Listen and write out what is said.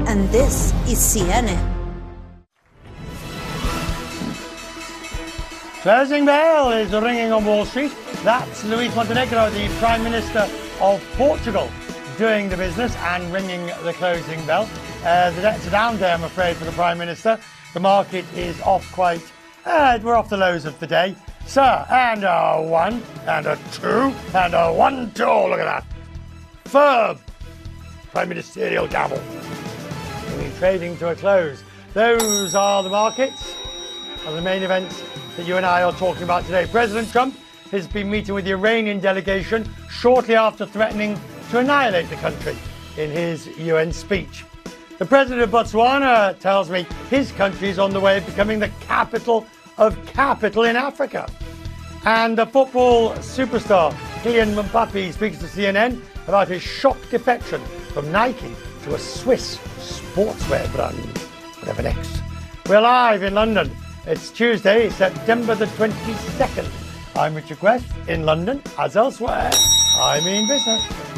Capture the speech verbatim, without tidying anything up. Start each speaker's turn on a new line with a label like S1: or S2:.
S1: and this is C N N.
S2: Closing bell is ringing on Wall Street. That's Luis Montenegro, the Prime Minister of Portugal, doing the business and ringing the closing bell. Uh, the debt's a down day, I'm afraid, for the Prime Minister. The market is off quite... Uh, we're off the lows of the day. Sir, and a one, and a two, and a one, two. Oh, look at that. Firm Prime Ministerial gavel. We're trading to a close. Those are the markets and the main events that you and I are talking about today. President Trump has been meeting with the Iranian delegation shortly after threatening to annihilate the country in his U N speech. The president of Botswana tells me his country is on the way of becoming the capital of capital in Africa. And the football superstar Kylian Mbappe speaks to C N N about his shock defection from Nike to a Swiss sportswear brand. Whatever next. We're live in London. It's Tuesday, September the twenty-second. I'm Richard Quest in London, as elsewhere. I mean business.